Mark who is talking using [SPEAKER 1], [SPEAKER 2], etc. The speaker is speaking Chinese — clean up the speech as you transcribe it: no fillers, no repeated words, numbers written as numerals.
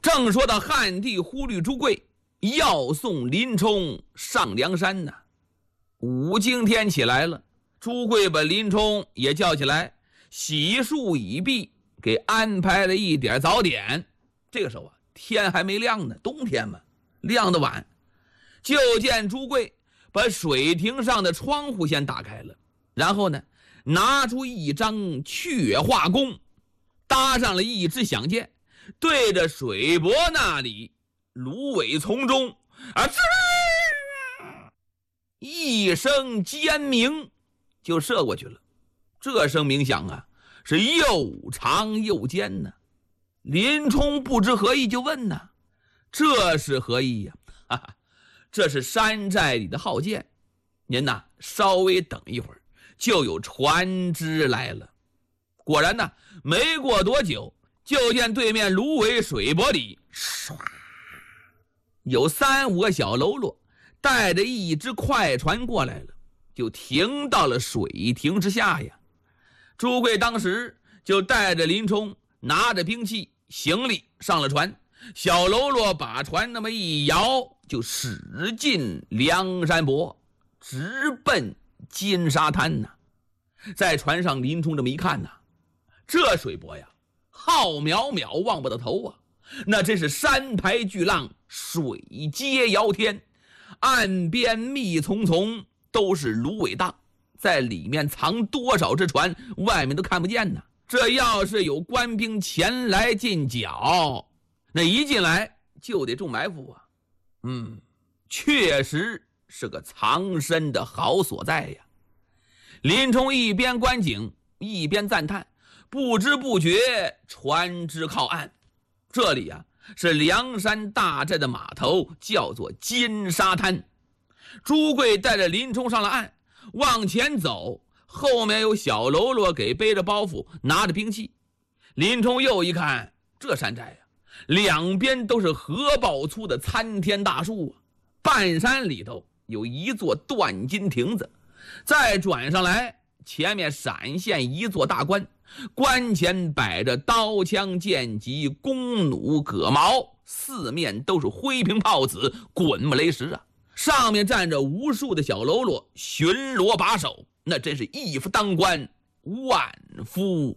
[SPEAKER 1] 正说到汉帝呼吁朱贵要送林冲上梁山呢，五更天起来了，朱贵把林冲也叫起来，洗漱已毕，给安排了一点早点。这个时候啊，天还没亮呢，冬天嘛，亮得晚。就见朱贵把水亭上的窗户先打开了，然后呢，拿出一张雀画弓，搭上了一支响箭，对着水泊那里芦苇丛中一声尖鸣就射过去了。这声鸣响啊，是又长又尖呢。林冲不知何意，就问呢：“这是何意呀？”哈哈，这是山寨里的号箭，您呐稍微等一会儿，就有船只来了。果然呢，没过多久，就见对面芦苇水泊里唰，有3、5个小喽啰带着一只快船过来了，就停到了水亭之下呀。朱贵当时就带着林冲，拿着兵器行李上了船，小喽啰把船那么一摇，就驶进梁山泊，直奔金沙滩呐。在船上，林冲这么一看呐，这水泊呀，浩渺渺望不到头啊，那真是山排巨浪，水接遥天，岸边密丛丛，都是芦苇荡，在里面藏多少只船，外面都看不见呢。这要是有官兵前来进剿，那一进来就得中埋伏啊。确实是个藏身的好所在呀。林冲一边观景一边赞叹，不知不觉船只靠岸。这里啊是梁山大寨的码头，叫做金沙滩。朱贵带着林冲上了岸，往前走，后面有小喽啰给背着包袱，拿着兵器。林冲又一看，这山寨啊，两边都是合抱粗的参天大树啊，半山里头有一座断金亭子，再转上来，前面闪现一座大关，关前摆着刀枪剑戟弓弩戈矛，四面都是灰瓶炮子滚木雷石啊，上面站着无数的小喽啰巡逻把守，那真是一夫当关，万夫